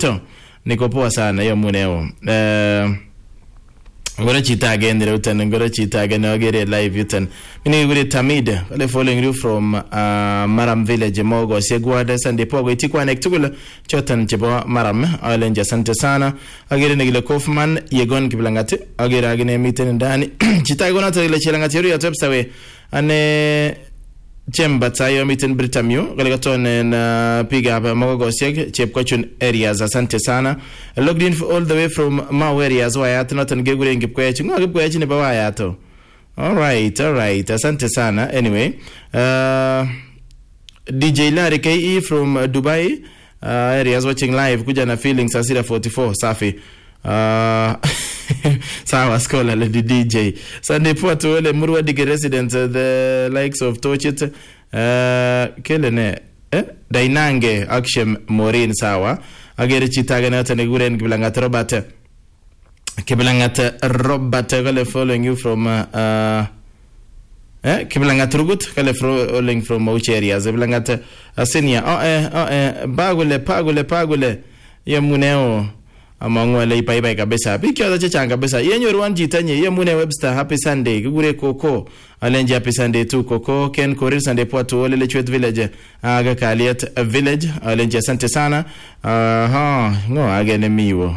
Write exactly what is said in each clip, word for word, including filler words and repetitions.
Ruto niko poa sana hiyo muneo. Eh ngora chita again Ruto ngora chita again agere live yutan. Mini gure Tamid kale following you from uh, Maram village Mogo Segwada Sunday pogo itikwa nek tugula chotan chebo Maram alenja asante sana. Agere negile Kofman yegon kiblangate agere agine miten ndani chita igona tele chelangate yuri atopsawe ane Chemba tayo miten Britamio kale katon na piga hapa Mogo Seg chepkochun areas asante sana. Logged in all the way from Mau areas waya notan gegure ngipkwe chingo ngipkwe chine ba waya to. All right, all right. Asante sana. Anyway, uh, D J Larry K E from uh, Dubai uh, areas watching live. Kuja na feelings Asira forty-four. Safi. Uh, Sawa scholar le D J. Sunday poa to ole Murwa Digi residents uh, the likes of Tochit uh, kelene eh Dainange Akshem Morin sawa. Agere chitaga na tanegure ngiblanga Robert. Kiblangata Robert kale following you from uh, uh eh Kiblangata Rugut kale following from Mauchi areas Kiblangata Asinia oh eh oh eh bagule pagule pagule ye muneo amangwa le ipai pai kabisa bikyo za changa kabisa yenyo rwanji tanye ye mune Webster happy Sunday kugure koko alenje happy Sunday tu koko Ken Korir Sunday poa ole le Chwet village aga Kaliet village alenje asante sana aha ngo agene miwo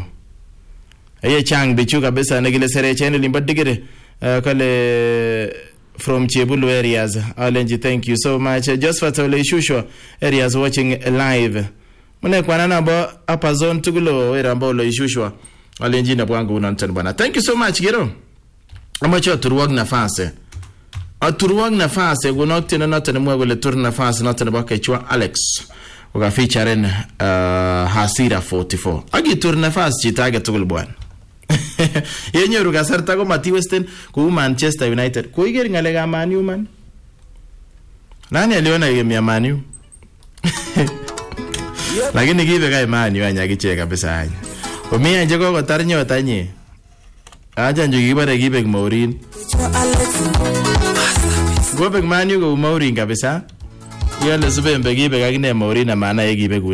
Aye chang bichu kabisa negile sere chenu limbadigere uh, kale from Chebulu areas. Alenji, thank you so much. Uh, just for tole shusho areas watching live. Mune kwa nana ba upper zone tugulo era mba lo ishusho. Alenji na bwangu unantan bwana. Thank you so much gero. Amacho turuwag nafase. Aturuwag nafase gunokti na nata mwe wale tur nafase nata baka chwa Alex. Uga featuring uh, Hasira forty-four. Agi tur nafase chitaga tugul bwana. Yenye ruga sarta ko Mati Western ku Manchester United ko igeri ngalega Man U man nani aliona game ya Man U lakini gibe kai Man U anyagiche kabisa hanya umia nje ko tarnyo tanye aja nje gibare gibe Mourin gobe Man U ko Mourin kabisa yale subembe gibe kagine Mourin na maana yegibe